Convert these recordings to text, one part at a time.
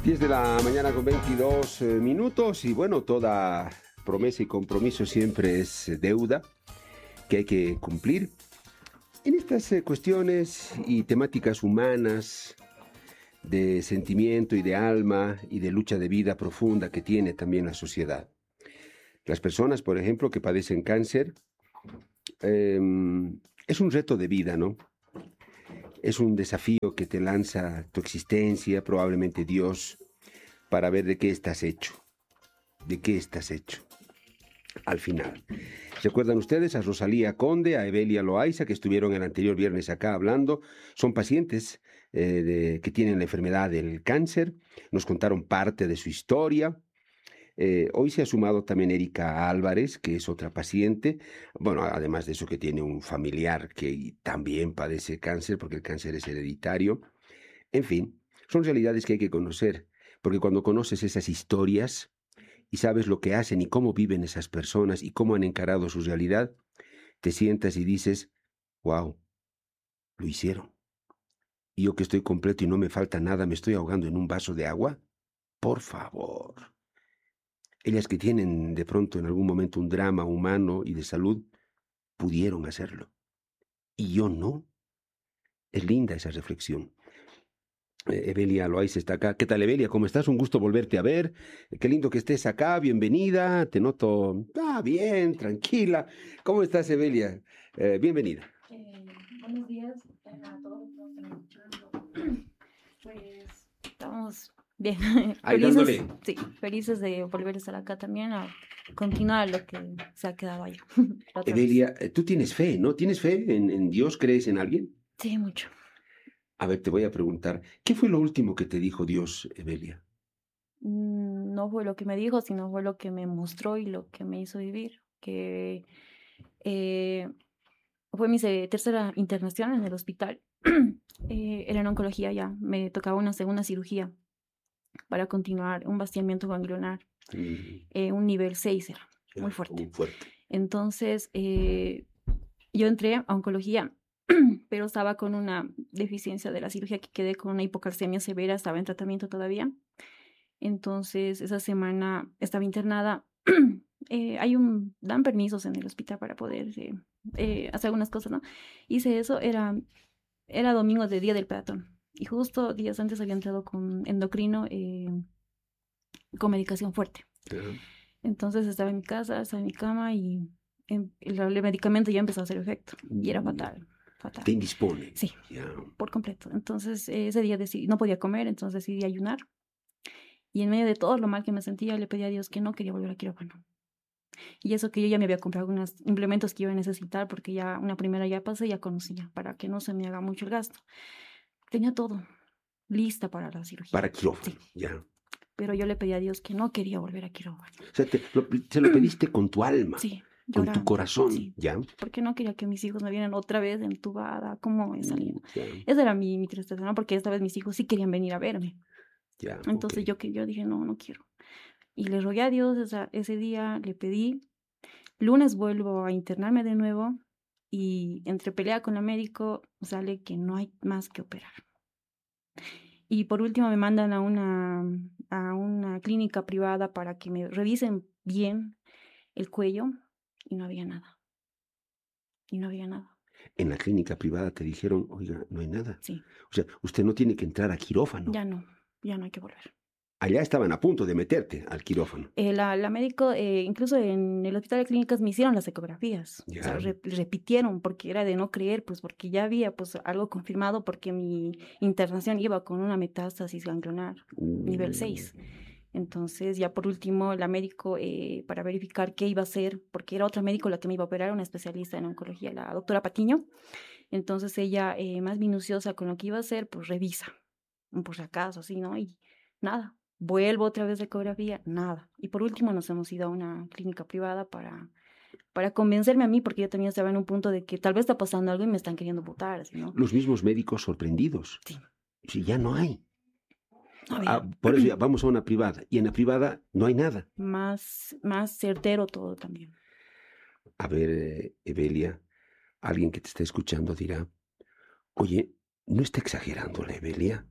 10 de la mañana con 22 minutos y bueno, toda promesa y compromiso siempre es deuda que hay que cumplir. En estas cuestiones y temáticas humanas de sentimiento y de alma y de lucha de vida profunda que tiene también la sociedad. Las personas, por ejemplo, que padecen cáncer, es un reto de vida, ¿no? Es un desafío que te lanza tu existencia, probablemente Dios, para ver de qué estás hecho. ¿De qué estás hecho? Al final. ¿Recuerdan ustedes a Rosalía Conde, a Evelia Loaiza, que estuvieron el anterior viernes acá hablando? Son pacientes que tienen la enfermedad del cáncer. Nos contaron parte de su historia. Hoy se ha sumado también Erika Álvarez, que es otra paciente. Bueno, además de eso que tiene un familiar que también padece cáncer, porque el cáncer es hereditario. En fin, son realidades que hay que conocer, porque cuando conoces esas historias y sabes lo que hacen y cómo viven esas personas y cómo han encarado su realidad, te sientas y dices, wow, lo hicieron. Y yo que estoy completo y no me falta nada, me estoy ahogando en un vaso de agua. Por favor. Ellas que tienen de pronto en algún momento un drama humano y de salud, pudieron hacerlo. Y yo no. Es linda esa reflexión. Evelia Loaiza está acá. ¿Qué tal, Evelia? ¿Cómo estás? Un gusto volverte a ver. Qué lindo que estés acá. Bienvenida. Te noto bien, tranquila. ¿Cómo estás, Evelia? Bienvenida. Buenos días a todos los que nos están escuchando. Pues estamos bien. Ahí Felices, dándole. sí, felices de volver a estar acá también a continuar lo que se ha quedado allá. Evelia, tú tienes fe, ¿no? ¿Tienes fe en Dios? ¿Crees en alguien? Sí, mucho. A ver, te voy a preguntar, ¿qué fue lo último que te dijo Dios, Evelia? No fue lo que me dijo, sino fue lo que me mostró y lo que me hizo vivir. Que fue mi tercera internación en el hospital. Era en oncología ya. Me tocaba una segunda cirugía para continuar un vaciamiento ganglionar. Un nivel 6 era, muy fuerte. Fuerte. Entonces, yo entré a oncología, pero estaba con una deficiencia de la cirugía que quedé con una hipocalcemia severa, estaba en tratamiento todavía. Entonces, esa semana estaba internada. Dan permisos en el hospital para poder hacer algunas cosas, ¿no? Hice eso, era domingo de Día del Peatón. Y justo días antes había entrado con endocrino con medicación fuerte. Entonces estaba en mi casa, estaba en mi cama y el medicamento ya empezó a hacer efecto. Y era fatal. Te indispone. Sí, por completo. Entonces ese día no podía comer, entonces decidí ayunar. Y en medio de todo lo mal que me sentía, le pedí a Dios que no quería volver a quirófano. Y eso que yo ya me había comprado algunos implementos que iba a necesitar, porque ya una primera ya pasé, ya conocía, para que no se me haga mucho el gasto. Tenía todo lista para la cirugía. Para quirófano, sí. Ya. Pero yo le pedí a Dios que no quería volver a quirófano. O sea, se lo pediste con tu alma. Sí. Llorando, con tu corazón, sí. ¿ya? Porque no quería que mis hijos me vieran otra vez entubada, como he salido. Esa era mi tristeza, ¿no? Porque esta vez mis hijos sí querían venir a verme. Entonces yo dije, no quiero. Y le rogué a Dios ese día, le pedí. Lunes vuelvo a internarme de nuevo y entre pelea con el médico sale que no hay más que operar. Y por último me mandan a una clínica privada para que me revisen bien el cuello y no había nada. En la clínica privada te dijeron, oiga, no hay nada. Sí. O sea, usted no tiene que entrar a quirófano. Ya no hay que volver. Allá estaban a punto de meterte al quirófano. La médico, incluso en el hospital de clínicas me hicieron las ecografías. O sea, repitieron porque era de no creer, pues porque ya había pues algo confirmado porque mi internación iba con una metástasis ganglionar, nivel 6. Entonces, ya por último, la médico, para verificar qué iba a hacer, porque era otra médico la que me iba a operar, una especialista en oncología, la doctora Patiño. Entonces, ella, más minuciosa con lo que iba a hacer, pues revisa, por si acaso, así, ¿no? Y nada. Vuelvo otra vez de ecografía, nada. Y por último nos hemos ido a una clínica privada para convencerme a mí, porque yo también estaba en un punto de que tal vez está pasando algo y me están queriendo botar, ¿no? Los mismos médicos sorprendidos. Sí. Sí, ya no hay. Por eso ya vamos a una privada. Y en la privada no hay nada. Más certero todo también. A ver, Evelia, alguien que te está escuchando dirá, oye, ¿no está exagerando la Evelia?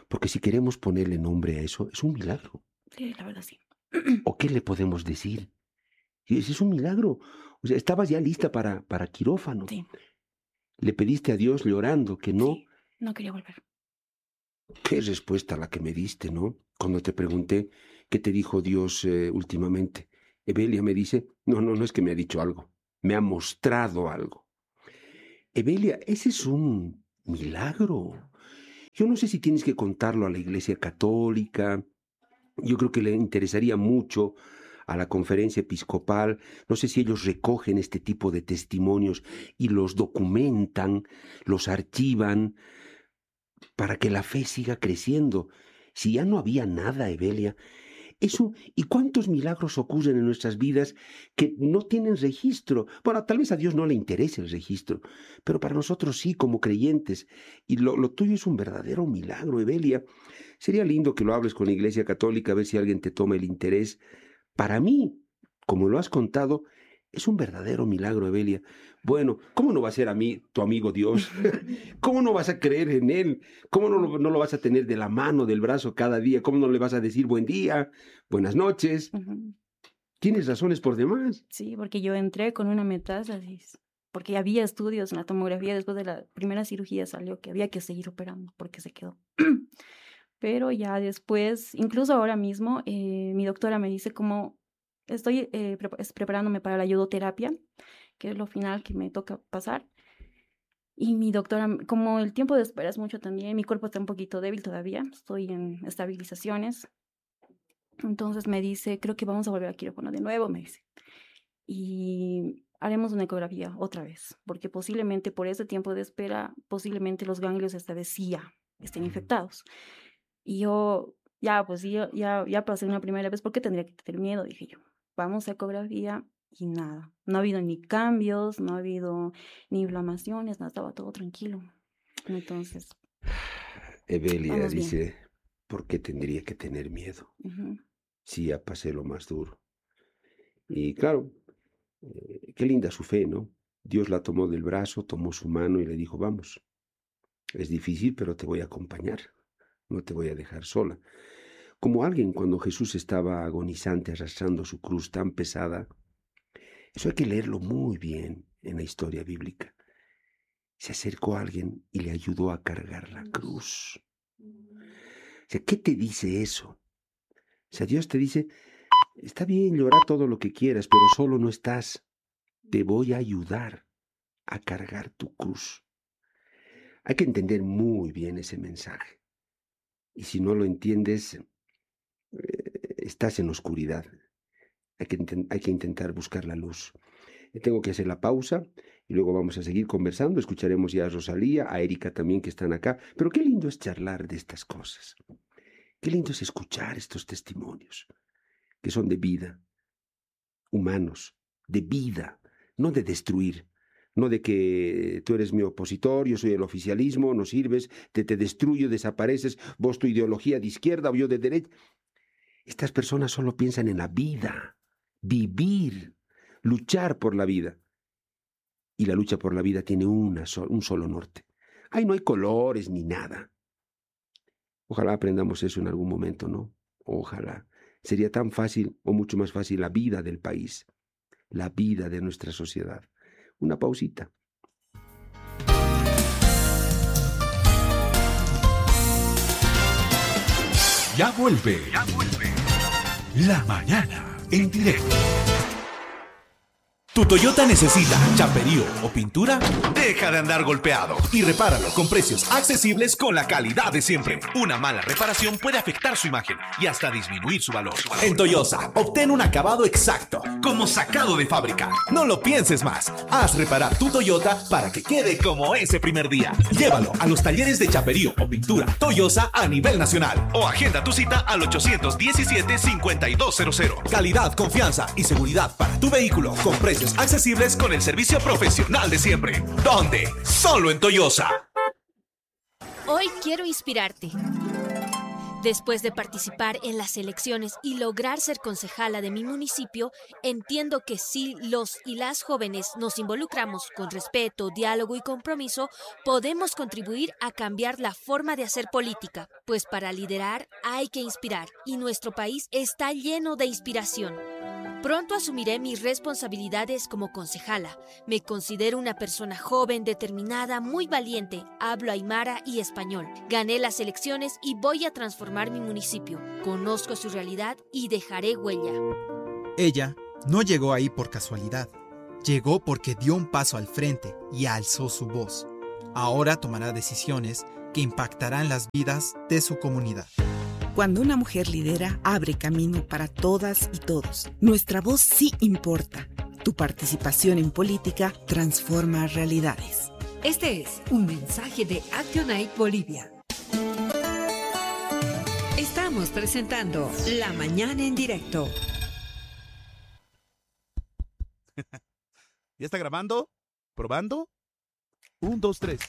Porque si queremos ponerle nombre a eso, es un milagro. Sí, la verdad sí. ¿O qué le podemos decir? Y ese es un milagro. O sea, estabas ya lista para quirófano. Sí. Le pediste a Dios llorando que no. Sí, no quería volver. Qué respuesta la que me diste, ¿no? Cuando te pregunté qué te dijo Dios últimamente. Evelia me dice, no es que me ha dicho algo, me ha mostrado algo. Evelia, ese es un milagro. Yo no sé si tienes que contarlo a la Iglesia Católica. Yo creo que le interesaría mucho a la conferencia episcopal. No sé si ellos recogen este tipo de testimonios y los documentan, los archivan, para que la fe siga creciendo. Si ya no había nada, Evelia, eso, ¿y cuántos milagros ocurren en nuestras vidas que no tienen registro? Bueno, tal vez a Dios no le interese el registro, pero para nosotros sí, como creyentes. Y lo tuyo es un verdadero milagro, Evelia. Sería lindo que lo hables con la Iglesia Católica, a ver si alguien te toma el interés. Para mí, como lo has contado, es un verdadero milagro, Evelia. Bueno, ¿cómo no va a ser a mí tu amigo Dios? ¿Cómo no vas a creer en Él? ¿Cómo no lo vas a tener de la mano, del brazo cada día? ¿Cómo no le vas a decir buen día, buenas noches? Tienes razones por demás. Sí, porque yo entré con una metástasis, porque había estudios en la tomografía, después de la primera cirugía salió que había que seguir operando porque se quedó. Pero ya después, incluso ahora mismo, mi doctora me dice cómo estoy preparándome para la yodoterapia, que es lo final que me toca pasar. Y mi doctora, como el tiempo de espera es mucho también, mi cuerpo está un poquito débil todavía, estoy en estabilizaciones. Entonces me dice, creo que vamos a volver a quirófano de nuevo, me dice. Y haremos una ecografía otra vez, porque posiblemente por ese tiempo de espera, posiblemente los ganglios esta vez sí ya estén infectados. Y yo, ya pasé una primera vez, ¿por qué tendría que tener miedo? Dije yo, vamos a ecografía y nada. No ha habido ni cambios, no ha habido ni inflamaciones, nada, estaba todo tranquilo. Entonces, Evelia dice, ¿por qué tendría que tener miedo? Sí, ya pasé lo más duro. Y claro, qué linda su fe, ¿no? Dios la tomó del brazo, tomó su mano y le dijo, vamos, es difícil, pero te voy a acompañar. No te voy a dejar sola. Como alguien cuando Jesús estaba agonizante arrastrando su cruz tan pesada. Eso hay que leerlo muy bien en la historia bíblica. Se acercó a alguien y le ayudó a cargar la cruz. O sea, ¿qué te dice eso? O sea, Dios te dice, está bien, llorar todo lo que quieras, pero solo no estás. Te voy a ayudar a cargar tu cruz. Hay que entender muy bien ese mensaje. Y si no lo entiendes, estás en oscuridad. Hay que intentar buscar la luz. Tengo que hacer la pausa y luego vamos a seguir conversando. Escucharemos ya a Rosalía, a Erika también que están acá. Pero qué lindo es charlar de estas cosas. Qué lindo es escuchar estos testimonios que son de vida, humanos, de vida, no de destruir. No de que tú eres mi opositor, yo soy el oficialismo, no sirves, te destruyo, desapareces, vos tu ideología de izquierda o yo de derecha. Estas personas solo piensan en la vida, vivir, luchar por la vida. Y la lucha por la vida tiene un solo norte. Ahí no hay colores ni nada. Ojalá aprendamos eso en algún momento, ¿no? Ojalá. Sería tan fácil o mucho más fácil la vida del país, la vida de nuestra sociedad. Una pausita. Ya vuelve. La mañana en directo. ¿Tu Toyota necesita chaperío o pintura? Deja de andar golpeado y repáralo con precios accesibles con la calidad de siempre. Una mala reparación puede afectar su imagen y hasta disminuir su valor. En Toyosa, obtén un acabado exacto, como sacado de fábrica. No lo pienses más. Haz reparar tu Toyota para que quede como ese primer día. Llévalo a los talleres de chaperío o pintura Toyosa a nivel nacional o agenda tu cita al 817-5200. Calidad, confianza y seguridad para tu vehículo con precios accesibles con el servicio profesional de siempre. ¿Dónde? Solo en Toyosa. Hoy quiero inspirarte. Después de participar en las elecciones y lograr ser concejala de mi municipio, entiendo que si los y las jóvenes nos involucramos con respeto, diálogo y compromiso, podemos contribuir a cambiar la forma de hacer política, pues para liderar hay que inspirar y nuestro país está lleno de inspiración. Pronto asumiré mis responsabilidades como concejala. Me considero una persona joven, determinada, muy valiente. Hablo aymara y español. Gané las elecciones y voy a transformar mi municipio. Conozco su realidad y dejaré huella. Ella no llegó ahí por casualidad. Llegó porque dio un paso al frente y alzó su voz. Ahora tomará decisiones que impactarán las vidas de su comunidad. Cuando una mujer lidera, abre camino para todas y todos. Nuestra voz sí importa. Tu participación en política transforma realidades. Este es un mensaje de Actionaid Bolivia. Estamos presentando La Mañana en Directo. ¿Ya está grabando? ¿Probando? 1, 2, 3.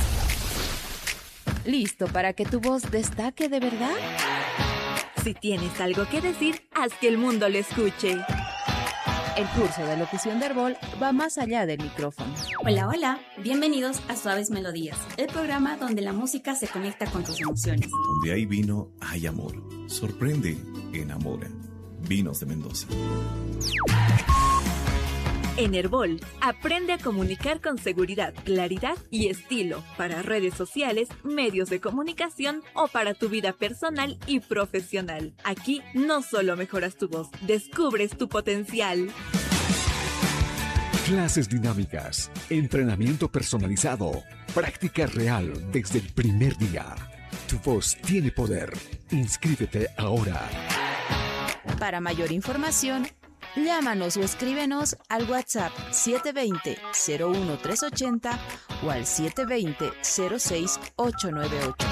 ¿Listo para que tu voz destaque de verdad? Si tienes algo que decir, haz que el mundo lo escuche. El curso de locución de Herbol va más allá del micrófono. Hola, hola. Bienvenidos a Suaves Melodías, el programa donde la música se conecta con tus emociones. Donde hay vino, hay amor. Sorprende, enamora. Vinos de Mendoza. En Herbol, aprende a comunicar con seguridad, claridad y estilo para redes sociales, medios de comunicación o para tu vida personal y profesional. Aquí no solo mejoras tu voz, descubres tu potencial. Clases dinámicas, entrenamiento personalizado, práctica real desde el primer día. Tu voz tiene poder. Inscríbete ahora. Para mayor información, llámanos o escríbenos al WhatsApp 720-01380 o al 720-06898.